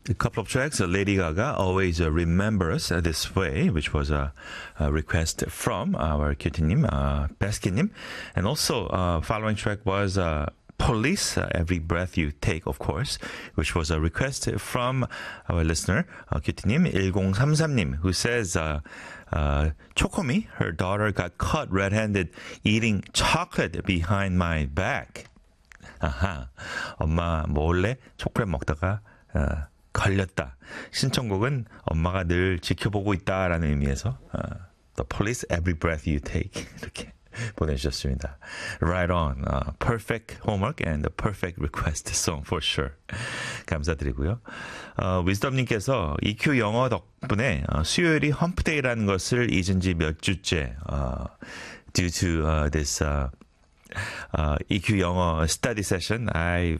A couple of tracks, Lady Gaga, Always Remember Us This Way, which was a request from our cutie-님, Baskin-님. And also, following track was Police, Every Breath You Take, of course, which was a request from our listener, cutie-님, 1033님, who says, Chokomi, her daughter got caught red-handed eating chocolate behind my back. 아하, 엄마 몰래 초콜릿 먹다가 걸렸다. 신청곡은 엄마가 늘 지켜보고 있다라는 의미에서 The Police, Every Breath You Take 이렇게 보내주셨습니다. Right on. Perfect homework and the perfect request song for sure. 감사드리고요. 위즈덤님께서 EQ 영어 덕분에 수요일이 험프데이라는 것을 잊은 지 몇 주째 due to this EQ 영어 study session, I